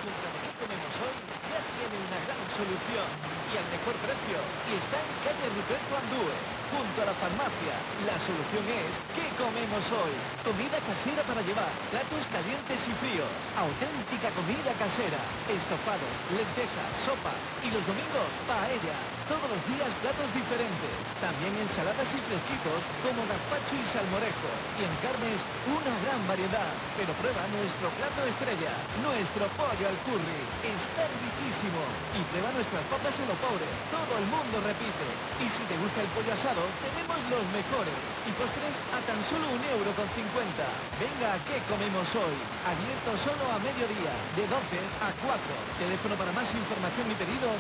junto a ¿Qué comemos hoy? Ya tiene una gran solución y al mejor precio. Y está en calle Ruperto Andúe, junto a la farmacia. La solución es ¿qué comemos hoy? Comida casera para llevar, platos calientes y fríos, auténtica comida casera, estofados, lentejas, sopas y los domingos, paella. Todos los días platos diferentes. También ensaladas y fresquitos como gazpacho y salmorejo. Y en carnes, una gran variedad. Pero prueba nuestro plato estrella, nuestro pollo al curry. Está riquísimo. Y prueba nuestras papas a lo pobre. Todo el mundo repite. Y si te gusta el pollo asado, tenemos los mejores. Y postres a tan solo €1,50. Venga, ¿qué comemos hoy? Abierto solo a mediodía, de 12 a 4. Teléfono para más información y pedidos,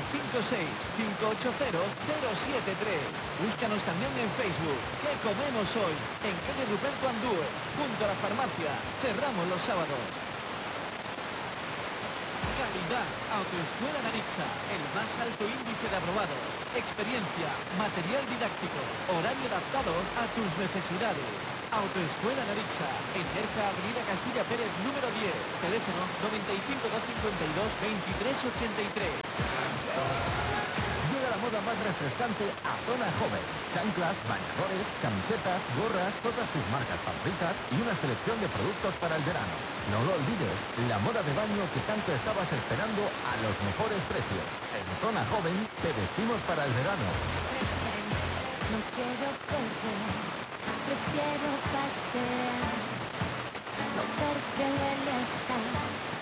656-580-073. Búscanos también en Facebook. ¿Qué comemos hoy? En calle Ruperto Andúe, junto a la farmacia. Cerramos los sábados. Calidad. Autoescuela Narixa. El más alto índice de aprobados. Experiencia. Material didáctico. Horario adaptado a tus necesidades. Autoescuela Narixa. En Nerja, Avenida Castilla Pérez, número 10. Teléfono 95 252 2383. Llega la moda más refrescante a Zona Joven. Chanclas, bañadores, camisetas, gorras, todas tus marcas favoritas y una selección de productos para el verano. No lo olvides, la moda de baño que tanto estabas esperando a los mejores precios. En Zona Joven te vestimos para el verano. No quiero correr, prefiero pasear, no verte belleza.